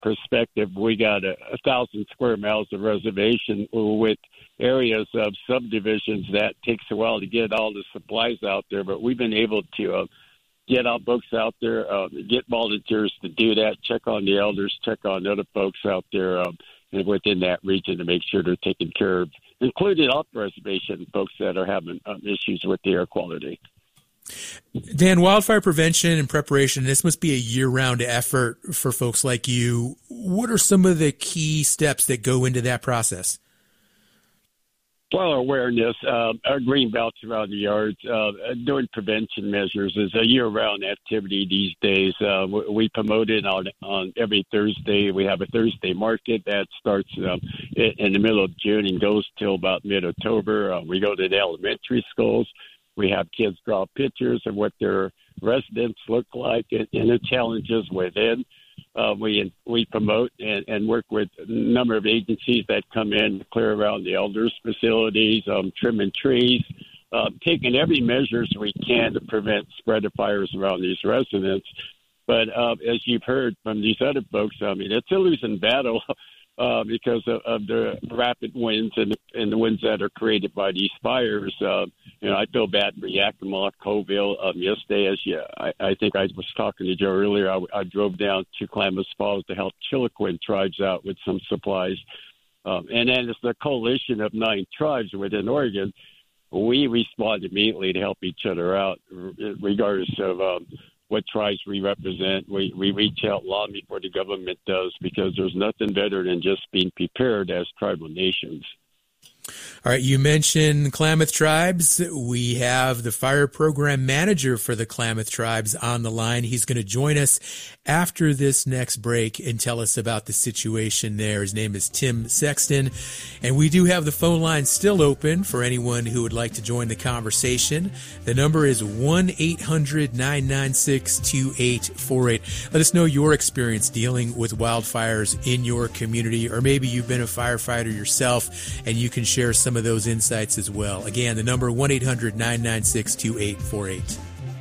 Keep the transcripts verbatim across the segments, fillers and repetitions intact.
perspective, we got a, a thousand square miles of reservation with areas of subdivisions that takes a while to get all the supplies out there. But we've been able to uh, get our books out there, uh, get volunteers to do that, check on the elders, check on other folks out there um, and within that region to make sure they're taken care of, including off-reservation folks that are having um, issues with the air quality. Dan, wildfire prevention and preparation, this must be a year-round effort for folks like you. What are some of the key steps that go into that process? Well, awareness, uh, our green belts around the yards, uh, doing prevention measures is a year-round activity these days. Uh, we promote it on, on every Thursday. We have a Thursday market that starts um, in the middle of June and goes till about mid-October. Uh, we go to the elementary schools. We have kids draw pictures of what their residents look like and, and the challenges within. Uh, we we promote and, and work with a number of agencies that come in to clear around the elders' facilities, um, trimming trees, uh, taking every measures we can to prevent spread of fires around these residents. But uh, as you've heard from these other folks, I mean, it's a losing battle uh, because of, of the rapid winds and the, and the winds that are created by these fires. Uh, you know, I feel bad for Yakima, Colville. Um, yesterday, as you, I, I think I was talking to Joe earlier, I, I drove down to Klamath Falls to help Chiloquin tribes out with some supplies. Um, and then it's the coalition of nine tribes within Oregon. We respond immediately to help each other out, regardless of um, what tribes we represent. We, we reach out long before the government does, because there's nothing better than just being prepared as tribal nations. All right, you mentioned Klamath Tribes. We have the fire program manager for the Klamath Tribes on the line. He's going to join us after this next break and tell us about the situation there. His name is Tim Sexton, and we do have the phone line still open for anyone who would like to join the conversation. The number is one eight hundred nine nine six two eight four eight. Let us know your experience dealing with wildfires in your community, or maybe you've been a firefighter yourself and you can share some of those insights as well. Again, the number one eight hundred nine nine six two eight four eight.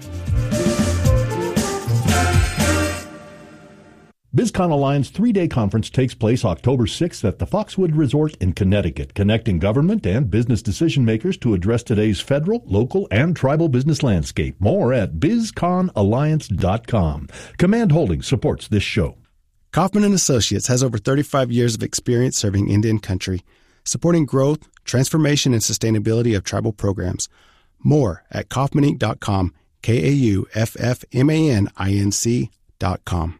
BizCon Alliance three-day conference takes place October sixth at the Foxwood Resort in Connecticut, connecting government and business decision makers to address today's federal, local, and tribal business landscape. More at biz con alliance dot com. Command Holdings supports this show. Kaufman and Associates has over thirty-five years of experience serving Indian country, supporting growth, transformation, and sustainability of tribal programs. More at kaufman inc dot com, K A U F F M A N I N C dot com.